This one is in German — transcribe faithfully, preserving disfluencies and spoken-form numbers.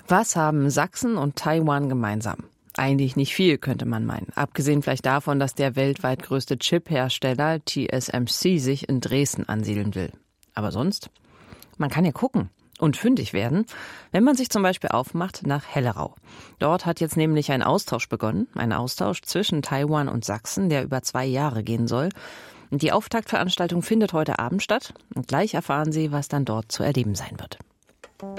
Was haben Sachsen und Taiwan gemeinsam? Eigentlich nicht viel, könnte man meinen. Abgesehen vielleicht davon, dass der weltweit größte Chip-Hersteller T S M C sich in Dresden ansiedeln will. Aber sonst? Man kann ja gucken und fündig werden, wenn man sich zum Beispiel aufmacht nach Hellerau. Dort hat jetzt nämlich ein Austausch begonnen, ein Austausch zwischen Taiwan und Sachsen, der über zwei Jahre gehen soll. Und die Auftaktveranstaltung findet heute Abend statt und gleich erfahren Sie, was dann dort zu erleben sein wird.